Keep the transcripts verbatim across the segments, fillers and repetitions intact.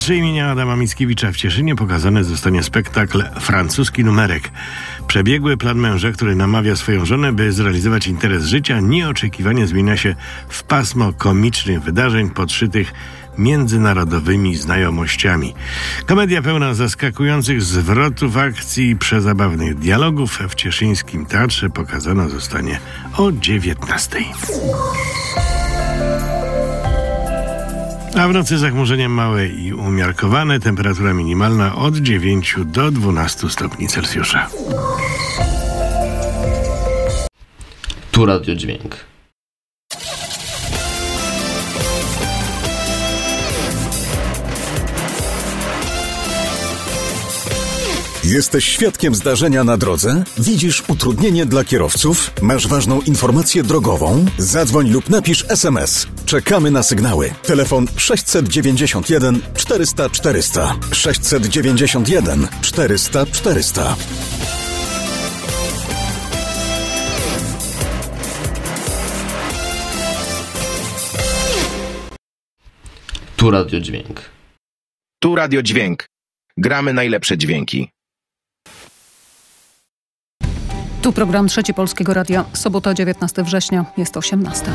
Z imienia Adama Mickiewicza w Cieszynie pokazany zostanie spektakl Francuski numerek. Przebiegły plan męża, który namawia swoją żonę, by zrealizować interes życia, nieoczekiwanie zmienia się w pasmo komicznych wydarzeń podszytych międzynarodowymi znajomościami. Komedia pełna zaskakujących zwrotów akcji i przezabawnych dialogów w cieszyńskim teatrze pokazana zostanie o dziewiętnastej. A w nocy zachmurzenia małe i umiarkowane, temperatura minimalna od dziewięciu do dwunastu stopni Celsjusza. Tu Radio Dźwięk. Jesteś świadkiem zdarzenia na drodze? Widzisz utrudnienie dla kierowców? Masz ważną informację drogową? Zadzwoń lub napisz es em es. Czekamy na sygnały. Telefon sześćset dziewięćdziesiąt jeden czterysta czterysta. sześćset dziewięćdziesiąt jeden czterysta czterysta. Tu Radio Dźwięk. Tu Radio Dźwięk. Gramy najlepsze dźwięki. Tu program Trzeci Polskiego Radia. Sobota, dziewiętnastego września, jest osiemnasta.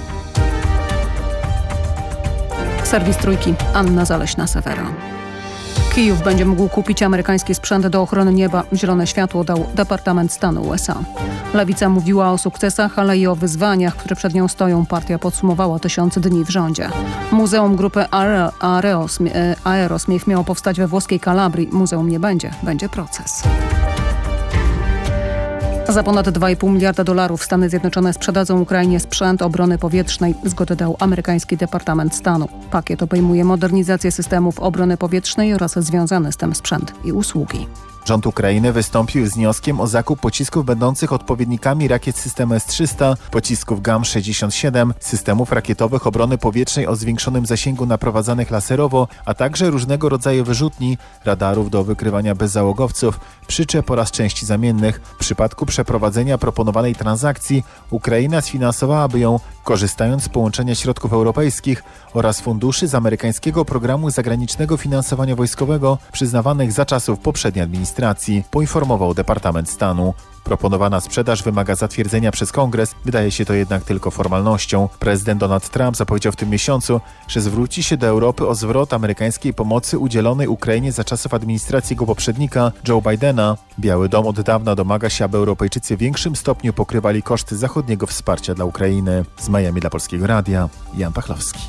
Serwis Trójki, Anna Zaleśna-Sewera. Kijów będzie mógł kupić amerykański sprzęt do ochrony nieba. Zielone światło dał Departament Stanu u es a. Lewica mówiła o sukcesach, ale i o wyzwaniach, które przed nią stoją. Partia podsumowała tysiąc dni w rządzie. Muzeum grupy Aerosmith miało powstać we włoskiej Kalabrii. Muzeum nie będzie, będzie proces. Za ponad dwa i pół miliarda dolarów Stany Zjednoczone sprzedadzą Ukrainie sprzęt obrony powietrznej. Zgodę dał amerykański Departament Stanu. Pakiet obejmuje modernizację systemów obrony powietrznej oraz związany z tym sprzęt i usługi. Rząd Ukrainy wystąpił z wnioskiem o zakup pocisków będących odpowiednikami rakiet systemu es trzysta, pocisków G A M sześćdziesiąt siedem, systemów rakietowych obrony powietrznej o zwiększonym zasięgu naprowadzanych laserowo, a także różnego rodzaju wyrzutni, radarów do wykrywania bezzałogowców, przyczep oraz części zamiennych. W przypadku przeprowadzenia proponowanej transakcji Ukraina sfinansowałaby ją, korzystając z połączenia środków europejskich oraz funduszy z amerykańskiego programu zagranicznego finansowania wojskowego przyznawanych za czasów poprzedniej administracji, poinformował Departament Stanu. Proponowana sprzedaż wymaga zatwierdzenia przez Kongres, wydaje się to jednak tylko formalnością. Prezydent Donald Trump zapowiedział w tym miesiącu, że zwróci się do Europy o zwrot amerykańskiej pomocy udzielonej Ukrainie za czasów administracji jego poprzednika Joe Bidena. Biały Dom od dawna domaga się, aby Europejczycy w większym stopniu pokrywali koszty zachodniego wsparcia dla Ukrainy. Z Miami dla Polskiego Radia, Jan Pachlowski.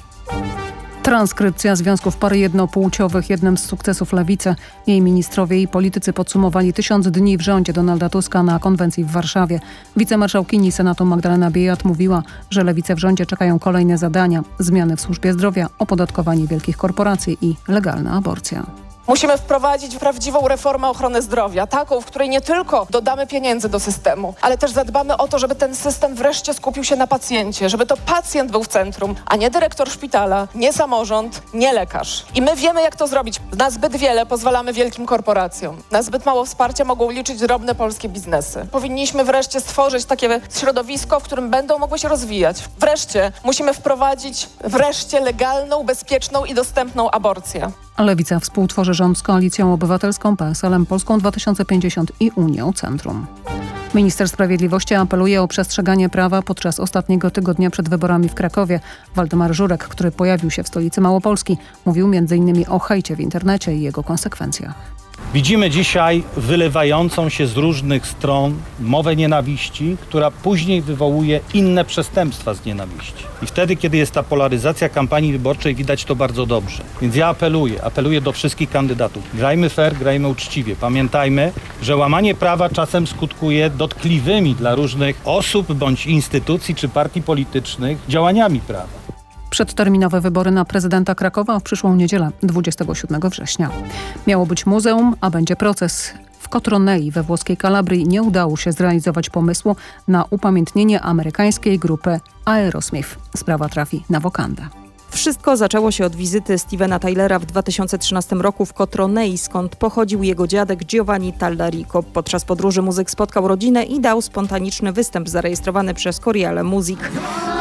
Transkrypcja związków pary jednopłciowych, jednym z sukcesów Lewicy. Jej ministrowie i politycy podsumowali tysiąc dni w rządzie Donalda Tuska na konwencji w Warszawie. Wicemarszałkini Senatu Magdalena Biejat mówiła, że Lewicę w rządzie czekają kolejne zadania. Zmiany w służbie zdrowia, opodatkowanie wielkich korporacji i legalna aborcja. Musimy wprowadzić prawdziwą reformę ochrony zdrowia, taką, w której nie tylko dodamy pieniędzy do systemu, ale też zadbamy o to, żeby ten system wreszcie skupił się na pacjencie, żeby to pacjent był w centrum, a nie dyrektor szpitala, nie samorząd, nie lekarz. I my wiemy, jak to zrobić. Na zbyt wiele pozwalamy wielkim korporacjom. Na zbyt mało wsparcia mogą liczyć drobne polskie biznesy. Powinniśmy wreszcie stworzyć takie środowisko, w którym będą mogły się rozwijać. Wreszcie musimy wprowadzić wreszcie legalną, bezpieczną i dostępną aborcję. Lewica współtworzy rząd z Koalicją Obywatelską, P S L-em, Polską dwa tysiące pięćdziesiąt i Unią Centrum. Minister Sprawiedliwości apeluje o przestrzeganie prawa podczas ostatniego tygodnia przed wyborami w Krakowie. Waldemar Żurek, który pojawił się w stolicy Małopolski, mówił między innymi o hejcie w internecie i jego konsekwencjach. Widzimy dzisiaj wylewającą się z różnych stron mowę nienawiści, która później wywołuje inne przestępstwa z nienawiści. I wtedy, kiedy jest ta polaryzacja kampanii wyborczej, widać to bardzo dobrze. Więc ja apeluję, apeluję do wszystkich kandydatów. Grajmy fair, grajmy uczciwie. Pamiętajmy, że łamanie prawa czasem skutkuje dotkliwymi dla różnych osób bądź instytucji czy partii politycznych działaniami prawa. Przedterminowe wybory na prezydenta Krakowa w przyszłą niedzielę, dwudziestego siódmego września. Miało być muzeum, a będzie proces. W Cotronei we włoskiej Kalabrii nie udało się zrealizować pomysłu na upamiętnienie amerykańskiej grupy Aerosmith. Sprawa trafi na wokandę. Wszystko zaczęło się od wizyty Stevena Tylera w dwa tysiące trzynastym roku w Cotronei, skąd pochodził jego dziadek Giovanni Tallarico. Podczas podróży muzyk spotkał rodzinę i dał spontaniczny występ zarejestrowany przez Corriere Music.